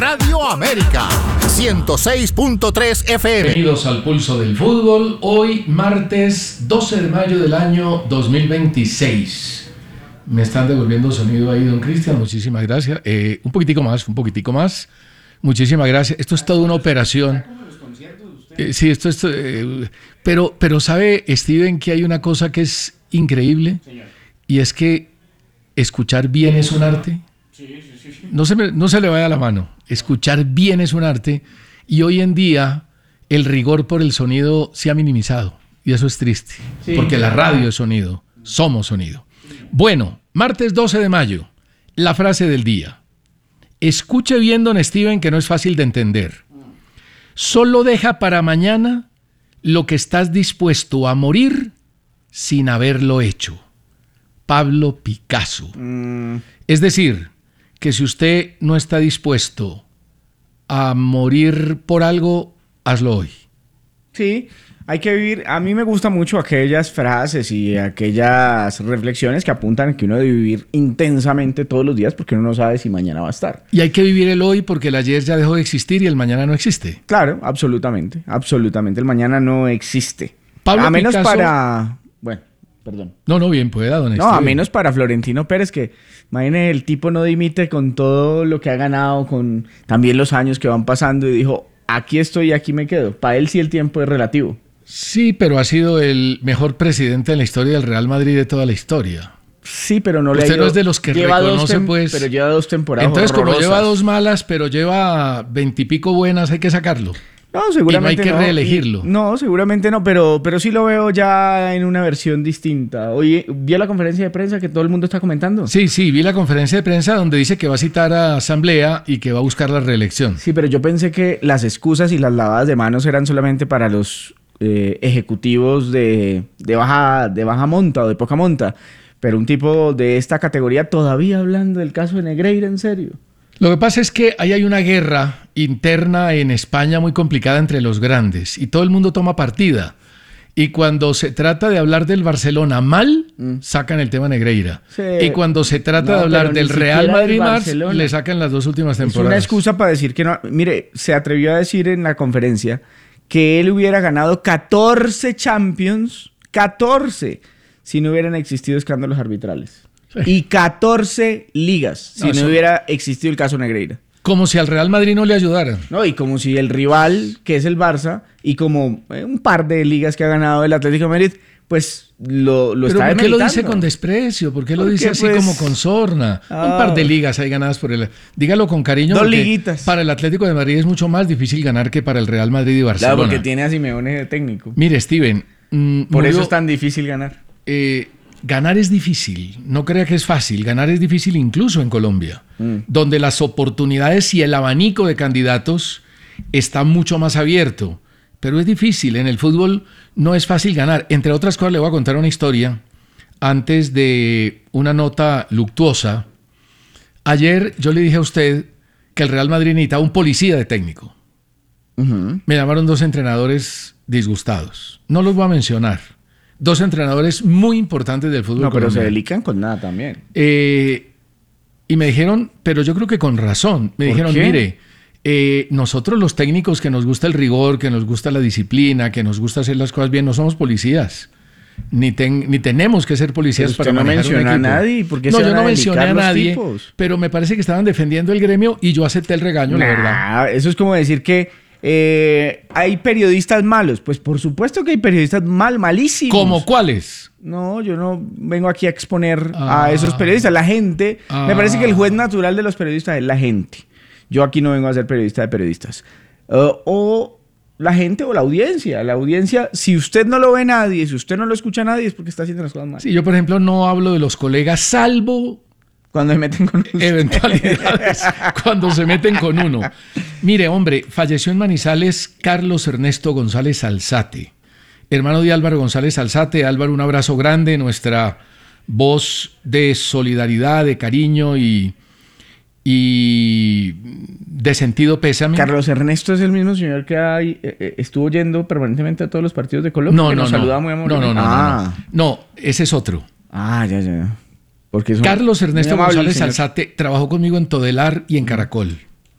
Radio América, 106.3 FM. Bienvenidos al Pulso del Fútbol. Hoy, martes 12 de mayo del año 2026. Me están devolviendo sonido ahí, don Cristian. Muchísimas gracias. Un poquitico más. Muchísimas gracias. Esto es toda una operación. Sí, pero sabe, Steven, que hay una cosa que es increíble. Señor. Y es que escuchar bien es un arte. Sí. No se le vaya la mano. Escuchar bien es un arte. Y hoy en día el rigor por el sonido se ha minimizado. Y eso es triste. Sí. Porque la radio es sonido. Somos sonido. Bueno, martes 12 de mayo. La frase del día. Escuche bien, don Steven, que no es fácil de entender. Solo deja para mañana lo que estás dispuesto a morir sin haberlo hecho. Pablo Picasso. Es decir, que si usted no está dispuesto a morir por algo, hazlo hoy. Sí, hay que vivir. A mí me gustan mucho aquellas frases y aquellas reflexiones que apuntan a que uno debe vivir intensamente todos los días porque uno no sabe si mañana va a estar. Y hay que vivir el hoy porque el ayer ya dejó de existir y el mañana no existe. Claro, absolutamente. El mañana no existe. Pablo a menos Picasso, para... Bueno, perdón. No, bien pueda, don No, a menos para Florentino Pérez, que imagínese, el tipo no dimite con todo lo que ha ganado, con también los años que van pasando y dijo, aquí estoy y aquí me quedo. Para él sí el tiempo es relativo. Sí, pero ha sido el mejor presidente en la historia del Real Madrid de toda la historia. Sí, pero no le ha ido... Usted no es de los que reconoce, pues... Pero lleva 2 temporadas Entonces, horrorosas. como lleva 2 malas, pero lleva 20 y pico buenas, hay que sacarlo. No, seguramente no. Y no hay que reelegirlo. No, seguramente no, pero sí lo veo ya en una versión distinta. Oye, ¿vio la conferencia de prensa que todo el mundo está comentando? Sí, vi la conferencia de prensa donde dice que va a citar a Asamblea y que va a buscar la reelección. Sí, pero yo pensé que las excusas y las lavadas de manos eran solamente para los ejecutivos de baja monta o de poca monta. Pero un tipo de esta categoría todavía hablando del caso de Negreira, ¿en serio? Lo que pasa es que ahí hay una guerra interna en España muy complicada entre los grandes y todo el mundo toma partida. Y cuando se trata de hablar del Barcelona mal, sacan el tema Negreira. Sí. Y cuando se trata de hablar del Real Madrid mal, le sacan las 2 últimas temporadas. Es una excusa para decir que no. Mire, se atrevió a decir en la conferencia que él hubiera ganado 14 Champions, 14, si no hubieran existido escándalos arbitrales. Sí. Y 14 ligas, si no hubiera existido el caso Negreira. Como si al Real Madrid no le ayudaran. No, y como si el rival, que es el Barça, y como un par de ligas que ha ganado el Atlético de Madrid, pues lo está demeritando. ¿Por qué lo dice con desprecio? ¿Por qué lo dice así como con sorna? Un par de ligas hay ganadas por el... Dígalo con cariño. 2 liguitas. Para el Atlético de Madrid es mucho más difícil ganar que para el Real Madrid y Barcelona. Claro, porque tiene a Simeone de técnico. Mire, Steven... Por eso es tan difícil ganar. Ganar es difícil, no crea que es fácil. Ganar es difícil incluso en Colombia, donde las oportunidades y el abanico de candidatos está mucho más abierto. Pero es difícil, en el fútbol no es fácil ganar. Entre otras cosas, le voy a contar una historia antes de una nota luctuosa. Ayer yo le dije a usted que el Real Madrid necesitaba un policía de técnico. Me llamaron 2 entrenadores disgustados. No los voy a mencionar. 2 entrenadores muy importantes del fútbol. No, pero se delican con nada también. Y me dijeron, pero yo creo que con razón. Me dijeron, mire, nosotros los técnicos que nos gusta el rigor, que nos gusta la disciplina, que nos gusta hacer las cosas bien, no somos policías. Ni tenemos que ser policías para manejar un equipo. No menciona a nadie. ¿Por qué no, yo no mencioné a nadie, pero me parece que estaban defendiendo el gremio y yo acepté el regaño, la verdad. Eso es como decir que hay periodistas malos. Pues por supuesto que hay periodistas malísimos. ¿Cómo cuáles? No, yo no vengo aquí a exponer a esos periodistas. La gente, me parece que el juez natural de los periodistas es la gente. Yo aquí no vengo a ser periodista de periodistas. O la gente o la audiencia. La audiencia, si usted no lo ve nadie, si usted no lo escucha nadie, es porque está haciendo las cosas mal. Sí, yo por ejemplo no hablo de los colegas, salvo... Cuando se meten con eventualidades, cuando se meten con uno. Mire, hombre, falleció en Manizales Carlos Ernesto González Alzate, hermano de Álvaro González Alzate. Álvaro, un abrazo grande, nuestra voz de solidaridad, de cariño y de sentido pésame. Carlos Ernesto es el mismo señor que estuvo yendo permanentemente a todos los partidos de Colombia. No, saludaba muy amablemente. No, ese es otro. Ya. Porque Carlos Ernesto González Alzate trabajó conmigo en Todelar y en Caracol.